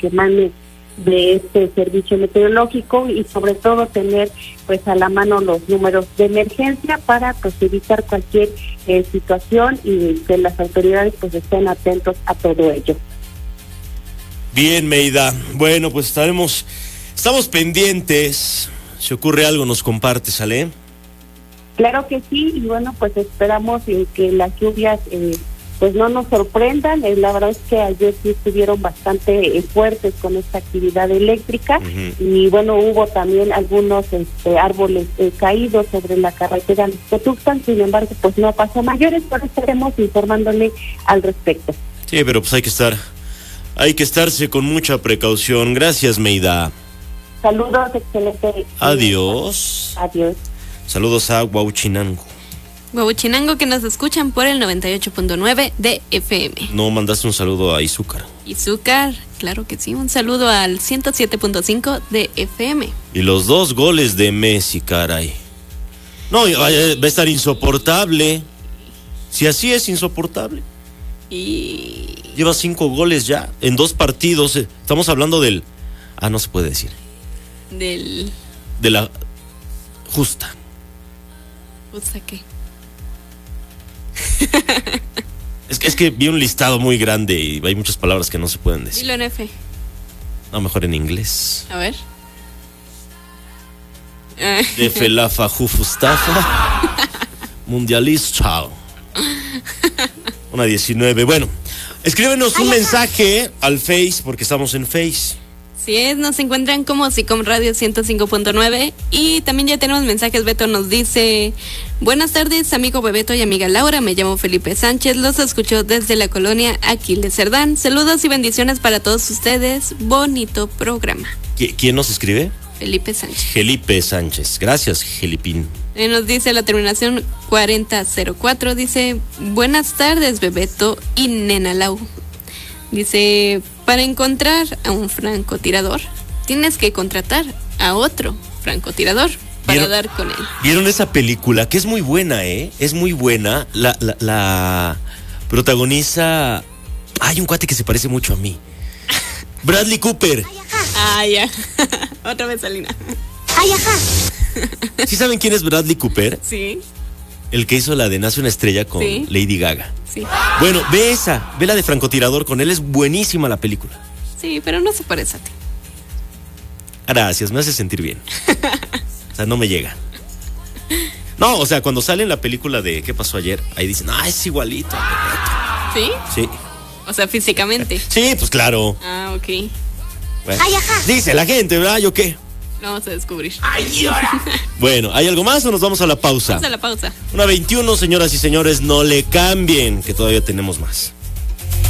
que emane de este servicio meteorológico, y sobre todo tener pues a la mano los números de emergencia para pues evitar cualquier situación, y que las autoridades pues estén atentos a todo ello. Bien, Meida. Bueno, pues estamos pendientes. Si ocurre algo, nos compartes, ¿sale? Claro que sí, y bueno, pues esperamos que las lluvias pues no nos sorprendan. La verdad es que ayer sí estuvieron bastante fuertes con esta actividad eléctrica. Y bueno, hubo también algunos árboles caídos sobre la carretera de Tuxpan. Sin embargo, pues no pasó mayores, pero estaremos informándole al respecto. Sí, pero pues hay que estarse con mucha precaución. Gracias, Meida. Saludos, excelente. Adiós. Adiós. Saludos a Huauchinango. Huauchinango, que nos escuchan por el 98.9 de FM. No mandaste un saludo a Izúcar. Izúcar, claro que sí. Un saludo al 107.5 de FM. Y los 2 goles de Messi, caray. No, va a estar insoportable. Si así es insoportable. Y lleva 5 goles ya en 2 partidos. Estamos hablando del... no se puede decir. De la justa. ¿Justa qué? Es que vi un listado muy grande y hay muchas palabras que no se pueden decir. Dilo en F. No, mejor en inglés. A ver. De Felafa Jufustafa Mundialista 1:19. Bueno, escríbenos un mensaje al Face, porque estamos en Face. Sí es, nos encuentran como Sicom Radio 105.9, y también ya tenemos mensajes. Beto nos dice: buenas tardes, amigo Bebeto y amiga Laura, me llamo Felipe Sánchez, los escucho desde la colonia Aquiles Cerdán. Saludos y bendiciones para todos ustedes, bonito programa. ¿Quién nos escribe? Felipe Sánchez. Felipe Sánchez, gracias, Gelipín. Nos dice la terminación 4004, dice: buenas tardes, Bebeto y Nena Lau. Dice: para encontrar a un francotirador, tienes que contratar a otro francotirador para dar con él. ¿Vieron esa película? Que es muy buena, es muy buena. La protagoniza... Hay un cuate que se parece mucho a mí. Bradley Cooper. Ya. Otra vez Salina. ¿Sí saben quién es Bradley Cooper? Sí. El que hizo la de Nace una estrella con Lady Gaga. Sí. Bueno, ve la de francotirador con él, es buenísima la película. Sí, pero no se parece a ti. Gracias, me hace sentir bien. O sea, no me llega. No, o sea, cuando sale en la película de ¿Qué pasó ayer? Ahí dicen, es igualito. ¿Sí? Sí. O sea, físicamente. Sí, pues claro. Ok. Bueno, dice la gente, ¿verdad? ¿Yo qué? Lo vamos a descubrir. Bueno, ¿hay algo más o nos vamos a la pausa? Vamos a la pausa. 1:21, señoras y señores, no le cambien, que todavía tenemos más.